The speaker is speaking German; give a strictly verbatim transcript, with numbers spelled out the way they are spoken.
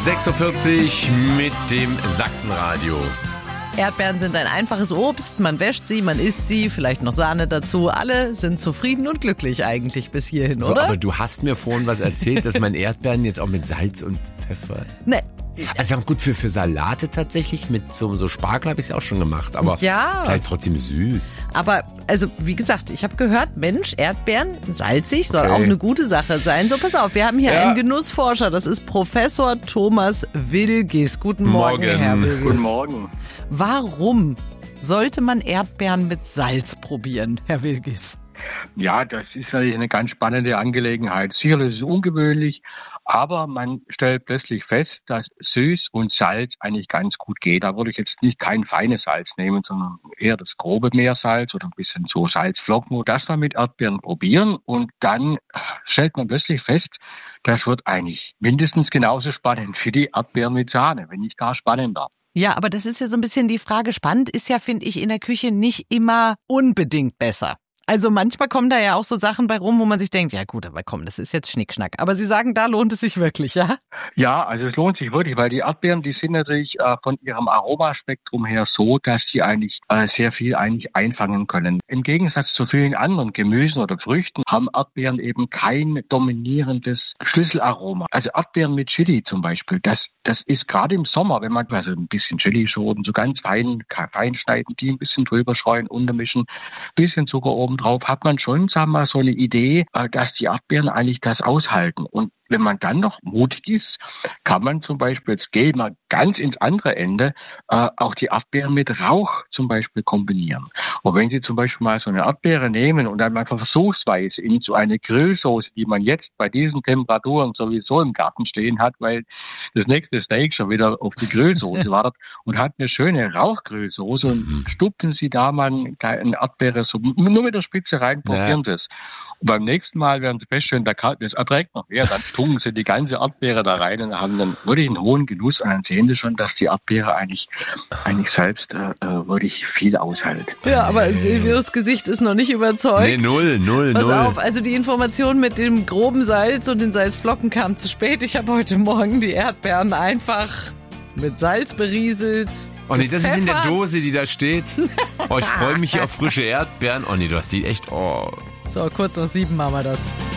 sechs Uhr vierzig mit dem Sachsenradio. Erdbeeren sind ein einfaches Obst, man wäscht sie, man isst sie, vielleicht noch Sahne dazu. Alle sind zufrieden und glücklich eigentlich bis hierhin, So, oder? aber du hast mir vorhin was erzählt, dass man Erdbeeren jetzt auch mit Salz und Pfeffer... Nee. Also gut, für, für Salate tatsächlich, mit so, so Spargel habe ich es auch schon gemacht, aber Ja. vielleicht trotzdem süß. Aber, also wie gesagt, ich habe gehört, Mensch, Erdbeeren, salzig, soll Okay. auch eine gute Sache sein. So, pass auf, wir haben hier Ja. einen Genussforscher, das ist Professor Thomas Wilgis. Guten Morgen, Morgen. Herr Wilgis. Guten Morgen. Warum sollte man Erdbeeren mit Salz probieren, Herr Wilgis? Ja, das ist natürlich eine ganz spannende Angelegenheit. Sicherlich ist es ungewöhnlich, aber man stellt plötzlich fest, dass Süß und Salz eigentlich ganz gut geht. Da würde ich jetzt nicht kein feines Salz nehmen, sondern eher das grobe Meersalz oder ein bisschen so Salzflocken und das mal mit Erdbeeren probieren. Und dann stellt man plötzlich fest, das wird eigentlich mindestens genauso spannend wie die Erdbeeren mit Sahne, wenn nicht gar spannender. Ja, aber das ist ja so ein bisschen die Frage. Spannend ist ja, finde ich, in der Küche nicht immer unbedingt besser. Also manchmal kommen da ja auch so Sachen bei rum, wo man sich denkt, ja gut, aber komm, das ist jetzt Schnickschnack. Aber Sie sagen, da lohnt es sich wirklich, ja? Ja, also es lohnt sich wirklich, weil die Erdbeeren, die sind natürlich äh, von ihrem Aromaspektrum her so, dass sie eigentlich äh, sehr viel eigentlich einfangen können. Im Gegensatz zu vielen anderen Gemüsen oder Früchten haben Erdbeeren eben kein dominierendes Schlüsselaroma. Also Erdbeeren mit Chili zum Beispiel, das das ist gerade im Sommer, wenn man also ein bisschen Chilischoten so ganz fein, fein schneiden, die ein bisschen drüber streuen, untermischen, bisschen Zucker oben drauf, hat man schon, sagen wir mal, so eine Idee, äh, dass die Erdbeeren eigentlich das aushalten. Und wenn man dann noch mutig ist, kann man zum Beispiel, jetzt gehen wir ganz ins andere Ende, äh, auch die Erdbeeren mit Rauch zum Beispiel kombinieren. Und wenn Sie zum Beispiel mal so eine Erdbeere nehmen und dann mal versuchsweise in so eine Grillsoße, die man jetzt bei diesen Temperaturen sowieso im Garten stehen hat, weil das nächste Steak schon wieder auf die Grillsoße wartet und hat eine schöne Rauchgrillsoße und stupfen Sie da mal eine Erdbeere so nur mit der Spitze rein, probieren Sie es. Und beim nächsten Mal werden Sie feststellen, der Kalt, das erträgt noch mehr, dann tunken Sie die ganze Erdbeere da rein und haben dann wirklich einen hohen Genuss. Und dann sehen Sie schon, dass die Erdbeere eigentlich, eigentlich selbst äh, wirklich viel aushält. Ja, aber Silvios Gesicht ist noch nicht überzeugt. Nee, null, null, Pass null. auf, also die Information mit dem groben Salz und den Salzflocken kam zu spät. Ich habe heute Morgen die Erdbeeren einfach mit Salz berieselt. Oh nee, das ist in der Pfeffer. Dose, die da steht. Oh, ich freue mich hier auf frische Erdbeeren. Oh nee, du hast die echt... Oh. So, kurz nach sieben machen wir das.